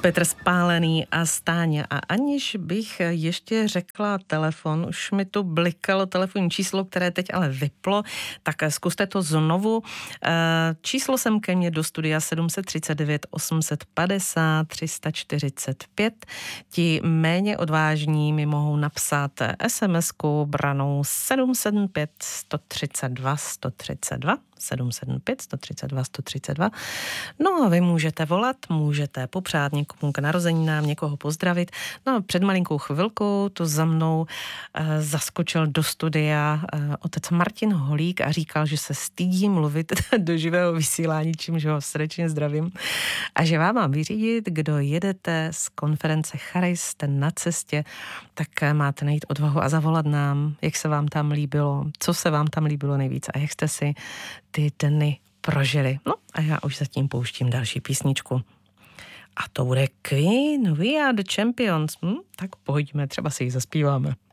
Petr Spálený a Stáňa. A aniž bych ještě řekla telefon, už mi tu blikalo telefonní číslo, které teď ale vyplo, tak zkuste to znovu. Číslo sem ke mně do studia 739 850 345. Ti méně odvážní mi mohou napsat SMS-ku branou 775 132 132. 775 132 132. No a vy můžete volat, můžete popřát někomu k narozeninám, někoho pozdravit. No a před malinkou chvilkou to za mnou zaskočil do studia otec Martin Holík a říkal, že se stydí mluvit do živého vysílání, čímž ho srdečně zdravím. A že vám mám vyřídit, kdo jedete z konference Charis, jste na cestě, tak máte najít odvahu a zavolat nám, jak se vám tam líbilo, co se vám tam líbilo nejvíc a jak jste si ty dny prožili. No a já už zatím pouštím další písničku. A to bude Queen, We Are The Champions. Tak pojďme, třeba si ji zaspíváme.